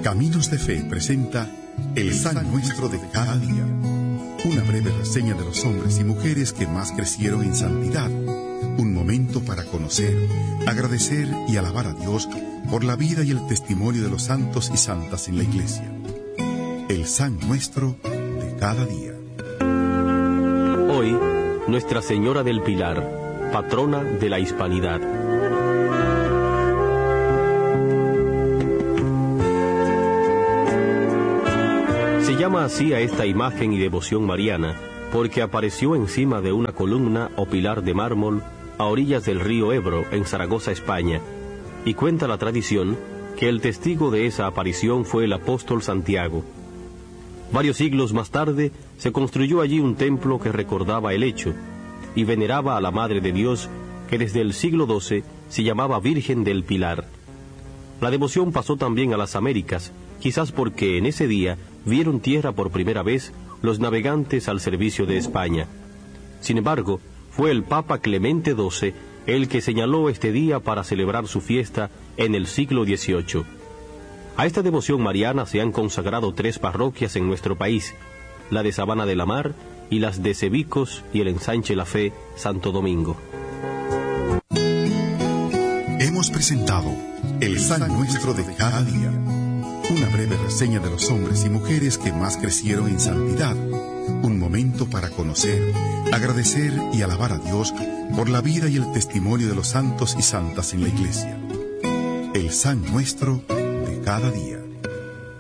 Caminos de Fe presenta El San Nuestro de cada día. Una breve reseña de los hombres y mujeres que más crecieron en santidad. Un momento para conocer, agradecer y alabar a Dios por la vida y el testimonio de los santos y santas en la Iglesia. El San Nuestro de cada día. Hoy, Nuestra Señora del Pilar, patrona de la Hispanidad. Se llama así a esta imagen y devoción mariana porque apareció encima de una columna o pilar de mármol a orillas del río Ebro, en Zaragoza, España, y cuenta la tradición que el testigo de esa aparición fue el apóstol Santiago. Varios siglos más tarde se construyó allí un templo que recordaba el hecho y veneraba a la Madre de Dios, que desde el siglo XII se llamaba Virgen del Pilar. La devoción pasó también a las Américas, quizás porque en ese día vieron tierra por primera vez los navegantes al servicio de España. Sin embargo, fue el Papa Clemente XII el que señaló este día para celebrar su fiesta en el siglo XVIII. A esta devoción mariana se han consagrado 3 parroquias en nuestro país, la de Sabana de la Mar y las de Cebicos y el Ensanche La Fe, Santo Domingo. Hemos presentado El San Nuestro de cada día. Una breve reseña de los hombres y mujeres que más crecieron en santidad. Un momento para conocer, agradecer y alabar a Dios por la vida y el testimonio de los santos y santas en la Iglesia. El San Nuestro de cada día.